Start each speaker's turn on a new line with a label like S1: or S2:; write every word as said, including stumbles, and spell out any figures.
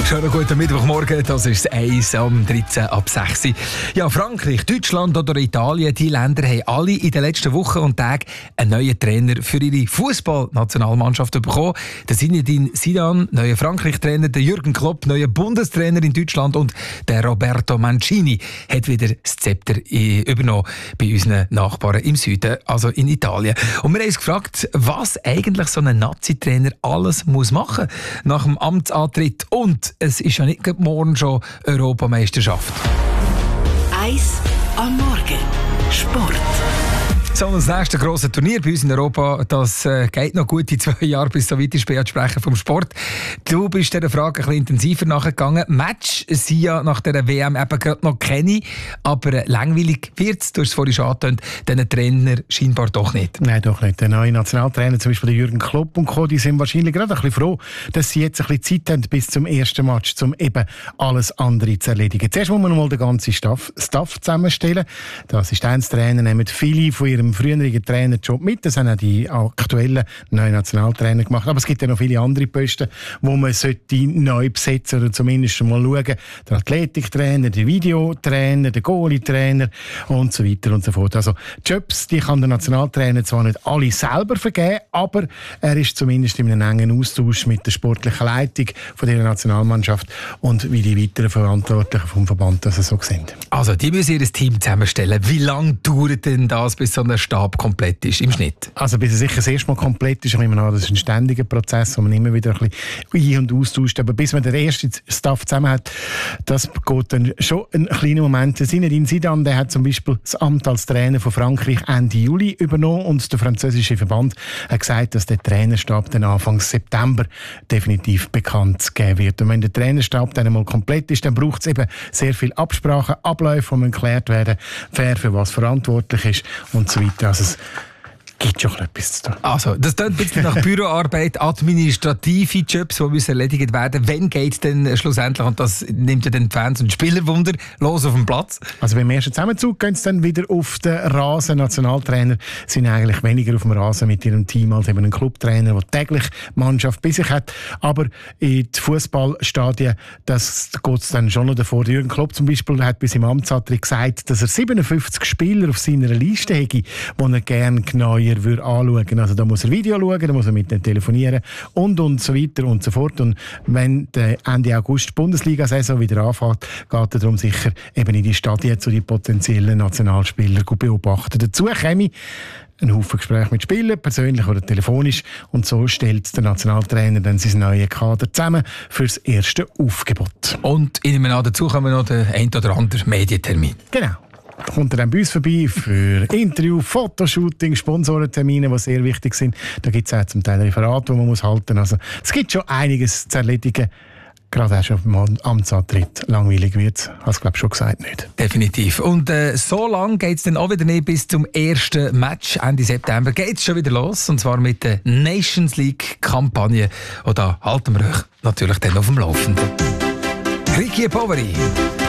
S1: Schönen guten Mittwochmorgen, das ist das eins am dreizehn ab sechs. Ja, Frankreich, Deutschland oder Italien, die Länder haben alle in den letzten Wochen und Tagen einen neuen Trainer für ihre Fußballnationalmannschaft bekommen. Der Zinedine Zidane, neuer Frankreich-Trainer, der Jürgen Klopp, neuer Bundestrainer in Deutschland und der Roberto Mancini hat wieder das Zepter übernommen bei unseren Nachbarn im Süden, also in Italien. Und wir haben uns gefragt, was eigentlich so ein Nazi-Trainer alles muss machen nach dem Amtsantritt. Und es ist ja nicht morgen schon Europameisterschaft.
S2: Eis am Morgen. Sport.
S1: So, das nächste grosse Turnier bei uns in Europa, das äh, geht noch gute zwei Jahre, bis so weit ist zu sprechen vom Sport. Du bist dieser Frage ein bisschen intensiver nachgegangen. Match sind ja nach dieser W M eben gerade noch keine, aber äh, langweilig wird es, du hast es vorhin schon angetönt, diesen Trainer scheinbar doch nicht.
S3: Nein, doch nicht. Der neue Nationaltrainer, zum Beispiel der Jürgen Klopp und Co., die sind wahrscheinlich gerade ein bisschen froh, dass sie jetzt ein bisschen Zeit haben bis zum ersten Match, um eben alles andere zu erledigen. Zuerst muss man mal den ganzen Staff, Staff zusammenstellen. Der Assistenztrainer nehmen viele von ihrem früheren Trainerjob mit. Das haben auch die aktuellen neuen Nationaltrainer gemacht. Aber es gibt ja noch viele andere Posten, wo man sollte neu besetzen oder zumindest schon mal schauen. Der Athletiktrainer, der Videotrainer, der Goalie-Trainer und so weiter und so fort. Also Jobs, die kann der Nationaltrainer zwar nicht alle selber vergeben, aber er ist zumindest in einem engen Austausch mit der sportlichen Leitung von dieser Nationalmannschaft und wie die weiteren Verantwortlichen vom Verband das so sind.
S1: Also die müssen ihr Team zusammenstellen. Wie lange dauert denn das, bis so ein Stab komplett ist im Schnitt?
S3: Also bis er sicher das erste Mal komplett ist, ich nehme an, das ist ein ständiger Prozess, wo man immer wieder ein bisschen ein- und austauscht. Aber bis man den ersten Staff zusammen hat, das geht dann schon einen kleinen Moment. Zinedine Zidane, der hat zum Beispiel das Amt als Trainer von Frankreich Ende Juli übernommen und der französische Verband hat gesagt, dass der Trainerstab dann Anfang September definitiv bekannt geben wird. Und wenn der Trainerstab dann einmal komplett ist, dann braucht es eben sehr viel Absprachen, Abläufe, die geklärt werden, wer für was verantwortlich ist und so weiter. Also es gibt schon etwas zu tun.
S1: Also, das klingt ein bisschen nach Büroarbeit, administrative Jobs, die müssen erledigt werden. Wann geht es denn schlussendlich, und das nimmt ja den Fans und Spielerwunder, los auf dem Platz?
S3: Also beim ersten Zusammenzug gehen sie dann wieder auf den Rasen. Nationaltrainer sind eigentlich weniger auf dem Rasen mit ihrem Team als eben ein Clubtrainer, der täglich Mannschaft bei sich hat. Aber in die Fußballstadien, das geht es dann schon noch davor. Jürgen Klopp zum Beispiel hat bis im Amtsantritt gesagt, dass er siebenundfünfzig Spieler auf seiner Liste hätte, die er gerne genauer würde anschauen. Also da muss er Video schauen, da muss er mit denen telefonieren und und so weiter und so fort. Und wenn der Ende August die Bundesliga-Saison wieder anfängt, geht er darum sicher eben in die Stadien zu den potenziellen Nationalspielern beobachten. Dazu käme ein Haufen Gespräche mit Spielern, persönlich oder telefonisch. Und so stellt der Nationaltrainer dann sein neues Kader zusammen für das erste Aufgebot.
S1: Und in einem Jahr dazu kommen noch der ein oder andere Medientermin.
S3: Genau. Da kommt er dann bei uns vorbei für Interview, Fotoshooting, Sponsorentermine, die sehr wichtig sind. Da gibt es auch zum Teil Referate, die man muss halten muss. Also, es gibt schon einiges zu erledigen. Gerade auch schon beim Amtsantritt. Langweilig wird es, hast du glaube schon gesagt, nicht.
S1: Definitiv. Und äh, so lange geht es dann auch wieder nicht bis zum ersten Match. Ende September geht es schon wieder los. Und zwar mit der Nations League-Kampagne. Und da halten wir euch natürlich dann auf dem Laufenden. Ricky Poveri.